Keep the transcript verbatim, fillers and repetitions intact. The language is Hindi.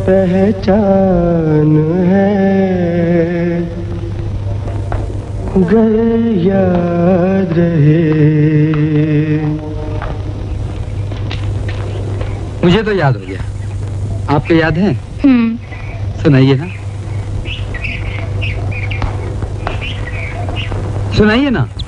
पहचान है, गर याद रहे। मुझे तो याद हो गया, आपको याद है? हम्म। सुनाइए ना, सुनाइए ना।